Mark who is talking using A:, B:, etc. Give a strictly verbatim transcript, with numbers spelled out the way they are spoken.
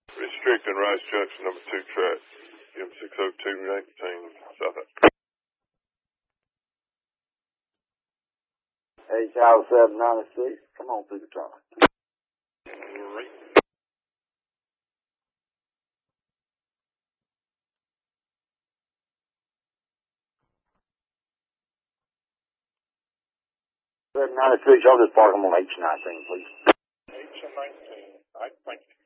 A: Restricting Rice Junction, number two track, M six oh two nineteen, South.
B: H L seven ninety-six, come on through the tunnel.
A: Great.
B: seven ninety-six, y'all just park them on H nineteen, please.
A: H nineteen, I thank you.